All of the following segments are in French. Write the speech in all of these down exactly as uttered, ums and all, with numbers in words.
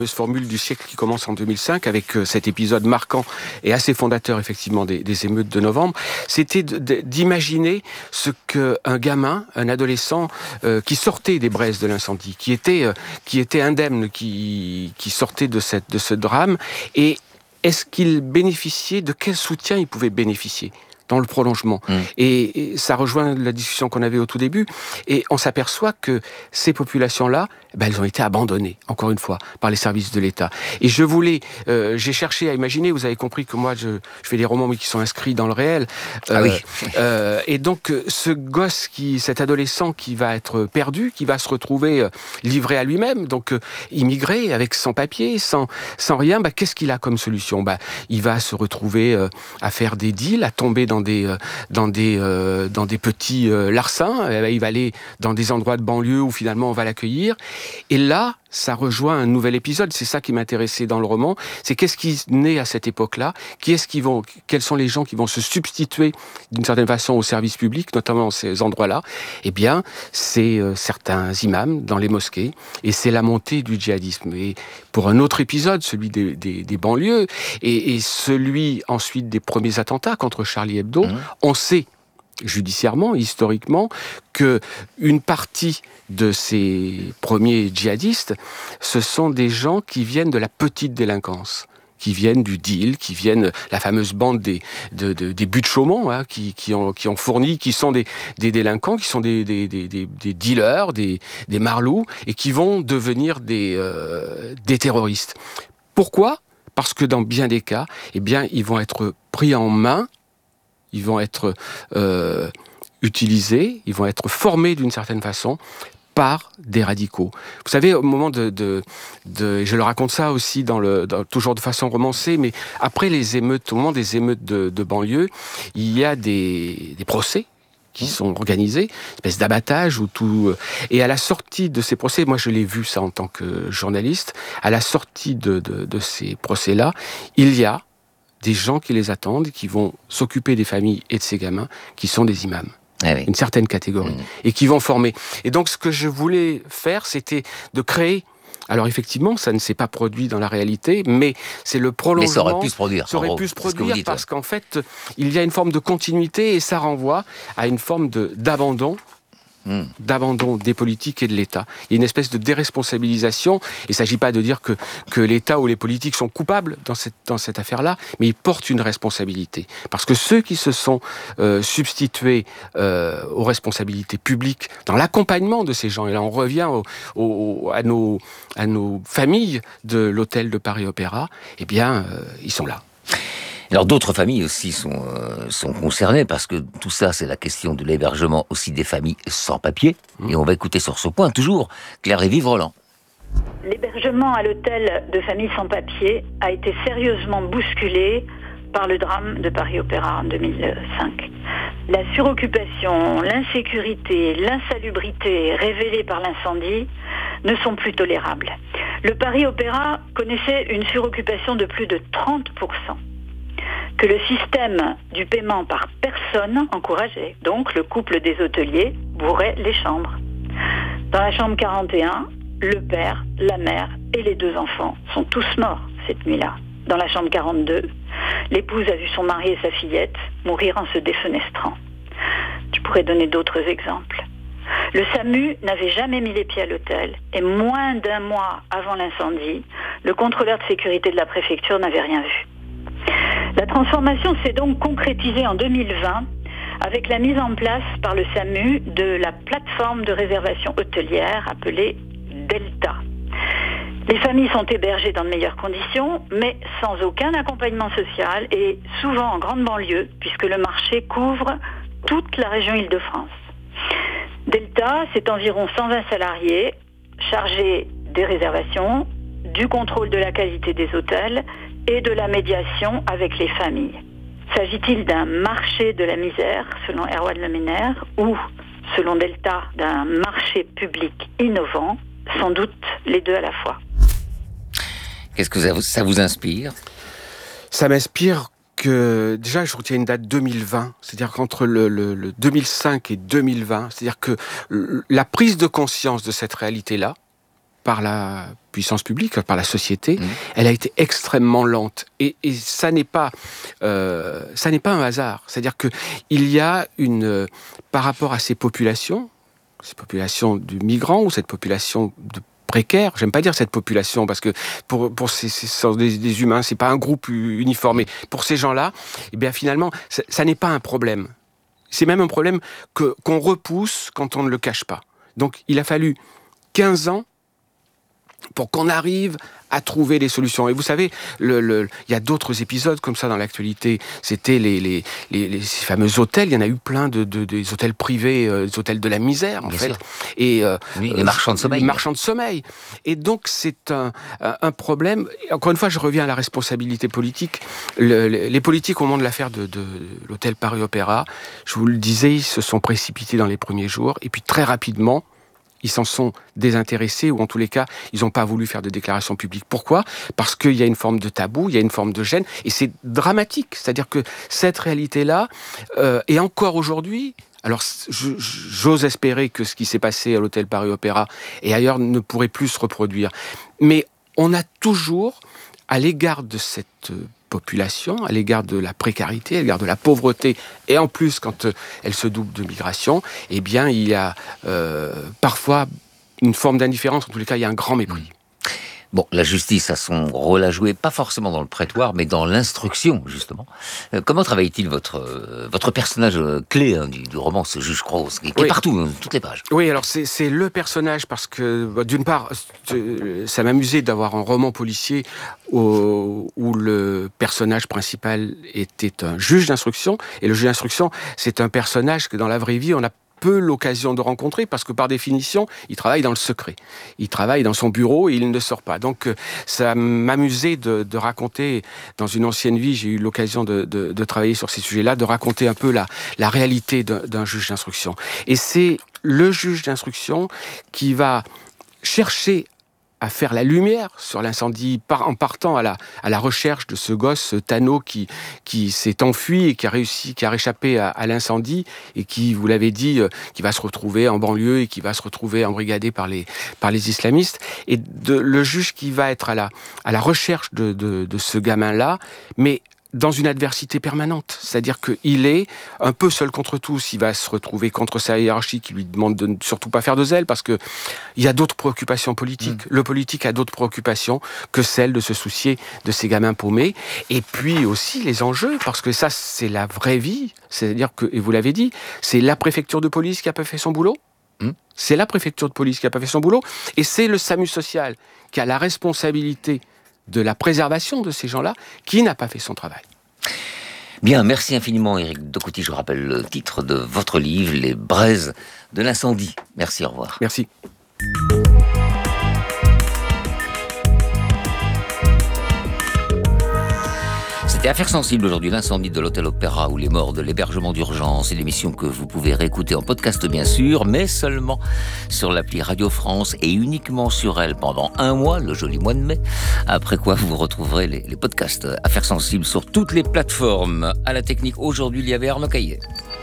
Formule du siècle qui commence en deux mille cinq avec euh, cet épisode marquant et assez fondateur effectivement des, des émeutes de novembre, c'était de, de, d'imaginer ce qu'un gamin, un adolescent euh, qui sortait des braises de l'incendie, qui était, euh, qui était indemne, qui, qui sortait de, cette, de ce drame, et est-ce qu'il bénéficiait, de quel soutien il pouvait bénéficier dans le prolongement. Mmh. Et, et ça rejoint la discussion qu'on avait au tout début, et on s'aperçoit que ces populations-là, ben, elles ont été abandonnées, encore une fois, par les services de l'État. Et je voulais, euh, j'ai cherché à imaginer, vous avez compris que moi, je, je fais des romans, mais qui sont inscrits dans le réel. Euh, ah oui. euh, et donc, ce gosse, qui, cet adolescent qui va être perdu, qui va se retrouver euh, livré à lui-même, donc euh, immigré, avec sans papier, sans, sans rien, ben, qu'est-ce qu'il a comme solution? Ben, il va se retrouver euh, à faire des deals, à tomber dans des, euh, dans des, euh, dans des petits euh, larcins. Et ben, il va aller dans des endroits de banlieue où finalement on va l'accueillir. Et là, ça rejoint un nouvel épisode. C'est ça qui m'intéressait dans le roman. C'est qu'est-ce qui naît à cette époque-là? Qui est-ce qui vont, quels sont les gens qui vont se substituer d'une certaine façon au service public, notamment dans ces endroits-là? Eh bien, c'est euh, certains imams dans les mosquées, et c'est la montée du djihadisme. Et pour un autre épisode, celui des, des, des banlieues, et, et celui ensuite des premiers attentats contre Charlie Hebdo, mmh. on sait judiciairement, historiquement, que une partie de ces premiers djihadistes, ce sont des gens qui viennent de la petite délinquance, qui viennent du deal, qui viennent la fameuse bande des de, de, des buts de Chaumont, hein, qui, qui ont qui ont fourni, qui sont des, des délinquants, qui sont des des, des, des, des dealers, des, des marlous, et qui vont devenir des euh, des terroristes. Pourquoi ? Parce que dans bien des cas, eh bien, ils vont être pris en main. Ils vont être euh, utilisés, ils vont être formés d'une certaine façon par des radicaux. Vous savez, au moment de... de, de je le raconte ça aussi, dans le, dans, toujours de façon romancée, mais après les émeutes, au moment des émeutes de, de banlieue, il y a des, des procès qui sont organisés, une espèce d'abattage ou tout. Et à la sortie de ces procès, moi je l'ai vu ça en tant que journaliste, à la sortie de, de, de ces procès-là, il y a des gens qui les attendent, qui vont s'occuper des familles et de ces gamins, qui sont des imams. Ah oui. Une certaine catégorie. Mmh. Et qui vont former. Et donc, ce que je voulais faire, c'était de créer... Alors, effectivement, ça ne s'est pas produit dans la réalité, mais c'est le prolongement... Mais ça aurait pu se produire. Ça aurait gros, pu se produire dites, parce ouais. qu'en fait, il y a une forme de continuité et ça renvoie à une forme de, d'abandon Mmh. d'abandon des politiques et de l'État. Il y a une espèce de déresponsabilisation. Il ne s'agit pas de dire que, que l'État ou les politiques sont coupables dans cette, dans cette affaire-là, mais ils portent une responsabilité. Parce que ceux qui se sont euh, substitués euh, aux responsabilités publiques dans l'accompagnement de ces gens, et là on revient au, au, à, nos, à nos familles de l'hôtel de Paris Opéra, eh bien, euh, ils sont là. Alors d'autres familles aussi sont, euh, sont concernées parce que tout ça c'est la question de l'hébergement aussi des familles sans papier. Mmh. Et on va écouter sur ce point toujours Claire Lévy-Vrelant. L'hébergement à l'hôtel de familles sans papier a été sérieusement bousculé par le drame de Paris Opéra en deux mille cinq. La suroccupation, l'insécurité, l'insalubrité révélées par l'incendie ne sont plus tolérables. Le Paris Opéra connaissait une suroccupation de plus de trente pour cent. Que le système du paiement par personne encourageait. Donc, le couple des hôteliers bourrait les chambres. Dans la chambre quarante et un, le père, la mère et les deux enfants sont tous morts cette nuit-là. Dans la chambre quarante-deux, l'épouse a vu son mari et sa fillette mourir en se défenestrant. Je pourrais donner d'autres exemples. Le SAMU n'avait jamais mis les pieds à l'hôtel et moins d'un mois avant l'incendie, le contrôleur de sécurité de la préfecture n'avait rien vu. La transformation s'est donc concrétisée en deux mille vingt avec la mise en place par le SAMU de la plateforme de réservation hôtelière appelée Delta. Les familles sont hébergées dans de meilleures conditions, mais sans aucun accompagnement social et souvent en grande banlieue, puisque le marché couvre toute la région Île-de-France. Delta, c'est environ cent vingt salariés chargés des réservations, du contrôle de la qualité des hôtels et de la médiation avec les familles. S'agit-il d'un marché de la misère, selon Erwan Lemener, ou, selon Delta, d'un marché public innovant? Sans doute les deux à la fois. Qu'est-ce que ça vous, ça vous inspire? Ça m'inspire que, déjà, je retiens une date deux mille vingt, c'est-à-dire qu'entre le, le, le deux mille cinq et deux mille vingt, c'est-à-dire que la prise de conscience de cette réalité-là, par la puissance publique, par la société, Mmh. elle a été extrêmement lente. Et, et ça n'est pas, euh, ça n'est pas un hasard. C'est-à-dire que il y a une, euh, par rapport à ces populations, ces populations de migrants ou cette population de précaires, j'aime pas dire cette population parce que pour pour ces, ces sont des, des humains, c'est pas un groupe uniformé. Pour ces gens-là, eh bien finalement, ça, ça n'est pas un problème. C'est même un problème que qu'on repousse quand on ne le cache pas. Donc il a fallu quinze ans pour qu'on arrive à trouver des solutions. Et vous savez, le, le, il y a d'autres épisodes comme ça dans l'actualité. C'était les, les, les, les ces fameux hôtels. Il y en a eu plein de, de des hôtels privés, euh, des hôtels de la misère, en Bien fait. sûr. Et euh, Oui, les marchands de sommeil. Les marchands de sommeil. Et donc c'est un, un problème. Encore une fois, je reviens à la responsabilité politique. Le, les politiques, au moment de l'affaire de, de l'hôtel Paris Opéra, je vous le disais, ils se sont précipités dans les premiers jours. Et puis très rapidement, ils s'en sont désintéressés, ou en tous les cas, ils n'ont pas voulu faire de déclaration publique. Pourquoi ? Parce qu'il y a une forme de tabou, il y a une forme de gêne, et c'est dramatique. C'est-à-dire que cette réalité-là, euh, et encore aujourd'hui, alors je, j'ose espérer que ce qui s'est passé à l'hôtel Paris Opéra et ailleurs ne pourrait plus se reproduire. Mais on a toujours, à l'égard de cette population, à l'égard de la précarité, à l'égard de la pauvreté, et en plus quand euh, elle se double de migration, eh bien il y a euh, parfois une forme d'indifférence, en tous les cas il y a un grand mépris. Bon, la justice a son rôle à jouer, pas forcément dans le prétoire, mais dans l'instruction, justement. Euh, comment travaille-t-il votre, euh, votre personnage euh, clé hein, du, du roman, ce juge Croce, qui, qui oui. est partout, dans toutes les pages? Oui, alors c'est, c'est le personnage, parce que, bah, d'une part, ça m'amusait d'avoir un roman policier où, où le personnage principal était un juge d'instruction, et le juge d'instruction, c'est un personnage que dans la vraie vie, on a peu l'occasion de rencontrer parce que par définition, il travaille dans le secret. Il travaille dans son bureau et il ne sort pas. Donc ça m'amusait de, de raconter, dans une ancienne vie, j'ai eu l'occasion de, de, de travailler sur ces sujets-là, de raconter un peu la, la réalité d'un, d'un juge d'instruction. Et c'est le juge d'instruction qui va chercher à faire la lumière sur l'incendie par, en partant à la, à la recherche de ce gosse, Tano, qui, qui s'est enfui et qui a réussi, qui a réchappé à, à l'incendie et qui, vous l'avez dit, euh, qui va se retrouver en banlieue et qui va se retrouver embrigadé par les, par les islamistes. Et de, le juge qui va être à la, à la recherche de, de, de ce gamin-là, mais dans une adversité permanente. C'est-à-dire qu'il est un peu seul contre tous. Il va se retrouver contre sa hiérarchie qui lui demande de ne surtout pas faire de zèle parce que il y a d'autres préoccupations politiques. Mmh. Le politique a d'autres préoccupations que celle de se soucier de ces gamins paumés. Et puis aussi les enjeux, parce que ça, c'est la vraie vie. C'est-à-dire que, et vous l'avez dit, c'est la préfecture de police qui n'a pas fait son boulot. Mmh. C'est la préfecture de police qui n'a pas fait son boulot. Et c'est le SAMU social qui a la responsabilité de la préservation de ces gens-là, qui n'a pas fait son travail. Bien, merci infiniment Éric Docouty. Je vous rappelle le titre de votre livre, Les braises de l'incendie. Merci, au revoir. Merci. C'était Affaires sensibles aujourd'hui, l'incendie de l'hôtel Opéra ou les morts de l'hébergement d'urgence. C'est l'émission que vous pouvez réécouter en podcast bien sûr, mais seulement sur l'appli Radio France et uniquement sur elle pendant un mois, le joli mois de mai. Après quoi vous retrouverez les, les podcasts Affaires sensibles sur toutes les plateformes. À la technique aujourd'hui, il y avait Arnaud Caillet.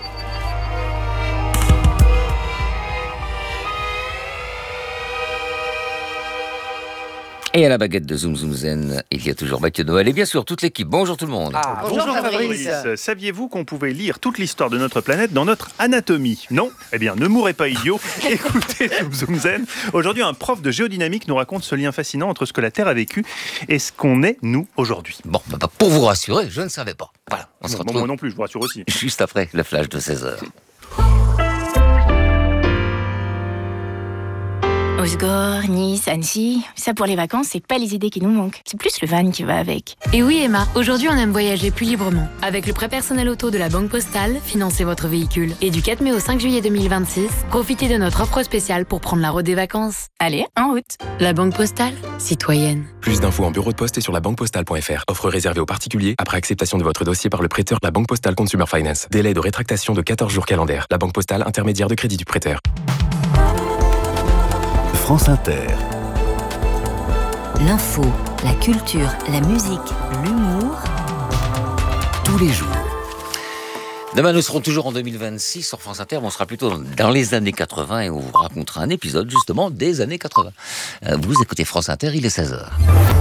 Et à la baguette de Zoom Zoom Zen, il y a toujours Mathieu Noël et bien sûr toute l'équipe. Bonjour tout le monde. Ah, bonjour, bonjour Fabrice. Fabrice. Saviez-vous qu'on pouvait lire toute l'histoire de notre planète dans notre anatomie ? Non ? Eh bien, ne mourrez pas idiot. Écoutez Zoom Zoom Zen. Aujourd'hui, un prof de géodynamique nous raconte ce lien fascinant entre ce que la Terre a vécu et ce qu'on est, nous, aujourd'hui. Bon, bah, pour vous rassurer, je ne savais pas. Voilà, on bon, se bon, retrouve moi non plus, je vous rassure aussi. Juste après le flash de seize heures. Osgore, Nice, Annecy, ça pour les vacances, c'est pas les idées qui nous manquent. C'est plus le van qui va avec. Et oui Emma, aujourd'hui on aime voyager plus librement. Avec le prêt personnel auto de la Banque Postale, financez votre véhicule. Et du quatre mai au cinq juillet deux mille vingt-six, profitez de notre offre spéciale pour prendre la route des vacances. Allez, en route. La Banque Postale, citoyenne. Plus d'infos en bureau de poste et sur la banque postale point f r. Offre réservée aux particuliers après acceptation de votre dossier par le prêteur La Banque Postale Consumer Finance. Délai de rétractation de quatorze jours calendaires. La Banque Postale, intermédiaire de crédit du prêteur. France Inter. L'info, la culture, la musique, l'humour. Tous les jours. Demain, nous serons toujours en deux mille vingt-six sur France Inter, mais on sera plutôt dans les années quatre-vingts et on vous racontera un épisode justement des années quatre-vingts. Vous écoutez France Inter, il est seize heures.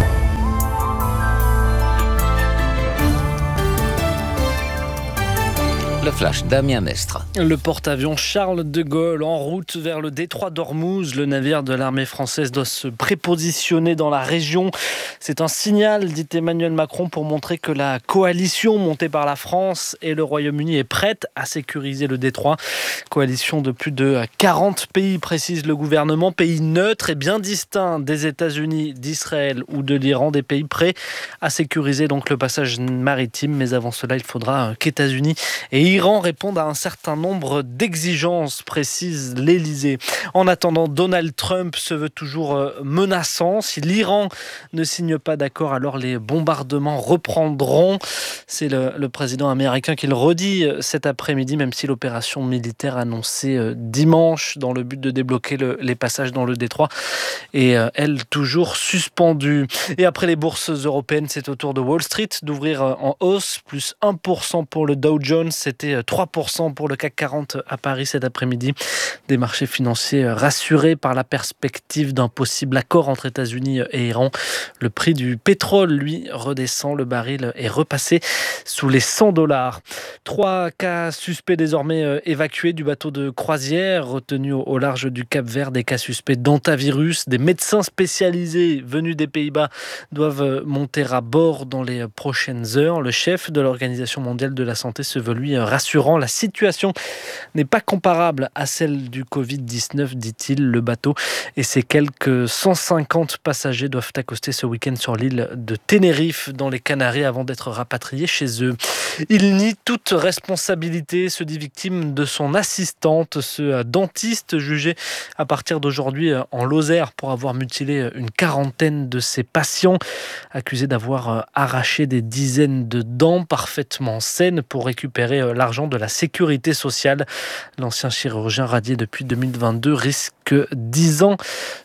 Le flash, Damien Mestre. Le porte-avions Charles de Gaulle en route vers le détroit d'Ormuz. Le navire de l'armée française doit se prépositionner dans la région. C'est un signal, dit Emmanuel Macron, pour montrer que la coalition montée par la France et le Royaume-Uni est prête à sécuriser le détroit. Coalition de plus de quarante pays, précise le gouvernement, pays neutres et bien distincts des États-Unis, d'Israël ou de l'Iran, des pays prêts à sécuriser donc le passage maritime. Mais avant cela, il faudra qu'États-Unis et Iran répondent à un certain nombre d'exigences, précise l'Élysée. En attendant, Donald Trump se veut toujours menaçant. Si l'Iran ne signe pas d'accord, alors les bombardements reprendront. C'est le, le président américain qui le redit cet après-midi, même si l'opération militaire annoncée dimanche dans le but de débloquer le, les passages dans le détroit est, elle, toujours suspendue. Et après les bourses européennes, c'est au tour de Wall Street d'ouvrir en hausse, plus un pour cent pour le Dow Jones. C'était trois pour cent pour le C A C quarante à Paris cet après-midi. Des marchés financiers rassurés par la perspective d'un possible accord entre États-Unis et Iran. Le prix du pétrole, lui, redescend. Le baril est repassé sous les cent dollars. Trois cas suspects désormais évacués du bateau de croisière retenu au large du Cap-Vert. Des cas suspects d'hantavirus. Des médecins spécialisés venus des Pays-Bas doivent monter à bord dans les prochaines heures. Le chef de l'Organisation mondiale de la santé se veut lui rassurant. La situation n'est pas comparable à celle du covid dix-neuf, dit-il. Le bateau et ses quelques cent cinquante passagers doivent accoster ce week-end sur l'île de Tenerife, dans les Canaries, avant d'être rapatriés chez eux. Il nie toute responsabilité, se dit victime de son assistante, ce dentiste jugé à partir d'aujourd'hui en Lozère pour avoir mutilé une quarantaine de ses patients, accusé d'avoir arraché des dizaines de dents parfaitement saines pour récupérer l'argent de la sécurité sociale. L'ancien chirurgien radié depuis deux mille vingt-deux risque dix ans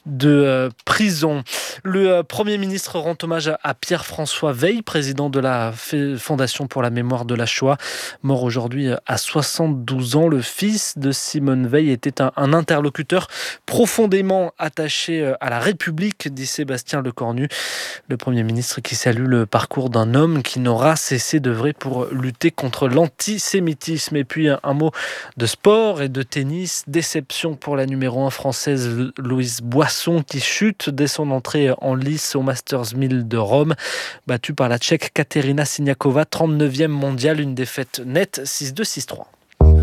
de prison. Le Premier ministre rend hommage à Pierre-François Weil, président de la Fondation pour la mémoire de la Shoah. Mort aujourd'hui à soixante-douze ans, le fils de Simone Veil était un, un interlocuteur profondément attaché à la République, dit Sébastien Lecornu. Le Premier ministre qui salue le parcours d'un homme qui n'aura cessé d'œuvrer pour lutter contre l'antisémitisme. Et puis un mot de sport et de tennis. Déception pour la numéro un française Louise Boisson qui chute dès son entrée en lice au Masters mille de Rome. Battue par la Tchèque Kateřina Siniaková, trente-neuvième mondiale, une défaite nette six deux six trois.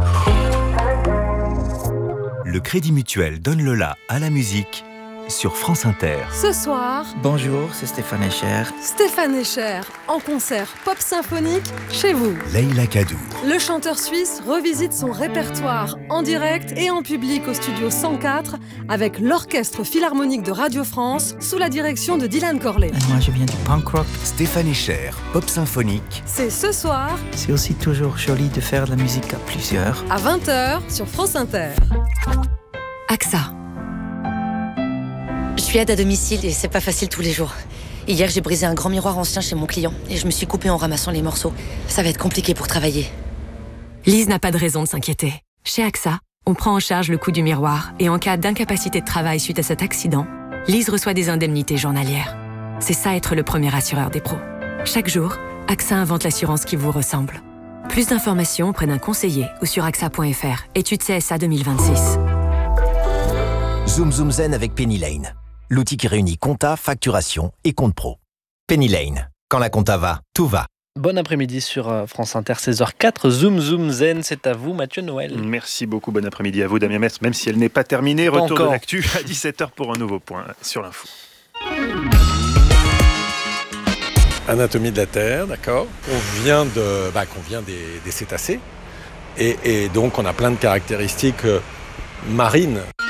Le Crédit Mutuel donne le la à la musique sur France Inter. Ce soir... Bonjour, c'est Stéphane Echer. Stéphane Echer, en concert pop symphonique chez vous. Leïla Kadour. Le chanteur suisse revisite son répertoire en direct et en public au studio cent quatre avec l'Orchestre Philharmonique de Radio France sous la direction de Dylan Corley. Et moi, je viens du punk rock. Stéphane Echer, pop symphonique. C'est ce soir. C'est aussi toujours joli de faire de la musique à plusieurs. À vingt heures sur France Inter. A X A. Je suis aide à domicile et c'est pas facile tous les jours. Hier, j'ai brisé un grand miroir ancien chez mon client et je me suis coupée en ramassant les morceaux. Ça va être compliqué pour travailler. Lise n'a pas de raison de s'inquiéter. Chez A X A, on prend en charge le coût du miroir et en cas d'incapacité de travail suite à cet accident, Lise reçoit des indemnités journalières. C'est ça être le premier assureur des pros. Chaque jour, A X A invente l'assurance qui vous ressemble. Plus d'informations auprès d'un conseiller ou sur A X A point F R. Étude C S A deux mille vingt-six. Zoom Zoom Zen avec Penny Lane. L'outil qui réunit compta, facturation et compte pro. Penny Lane. Quand la compta va, tout va. Bon après-midi sur France Inter, seize heures quatre. Zoom Zoom Zen, c'est à vous, Mathieu Noël. Merci beaucoup, bon après-midi à vous, Damien Mestre, même si elle n'est pas terminée. Retour de l'actu à dix-sept heures pour un nouveau point sur l'info. Anatomie de la Terre, d'accord. On vient, de, bah, qu'on vient des, des cétacés. Et, et donc, on a plein de caractéristiques euh, marines.